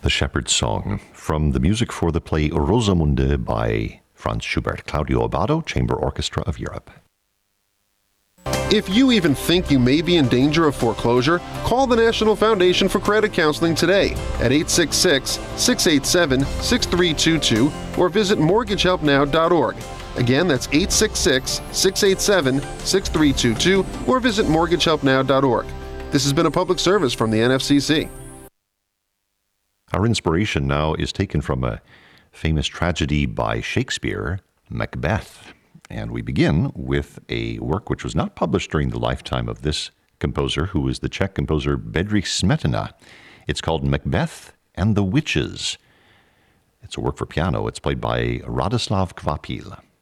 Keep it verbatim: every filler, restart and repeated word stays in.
The Shepherd's Song, from the music for the play Rosamunde by Franz Schubert, Claudio Abbado, Chamber Orchestra of Europe. If you even think you may be in danger of foreclosure, call the National Foundation for Credit Counseling today at eight six six, six eight seven, six three two two or visit mortgage help now dot org. Again, that's eight six six, six eight seven, six three two two or visit mortgage help now dot org. This has been a public service from the N F C C. Our inspiration now is taken from a famous tragedy by Shakespeare, Macbeth. And we begin with a work which was not published during the lifetime of this composer, who is the Czech composer Bedřich Smetana. It's called Macbeth and the Witches. It's a work for piano. It's played by Radoslav Kvapil.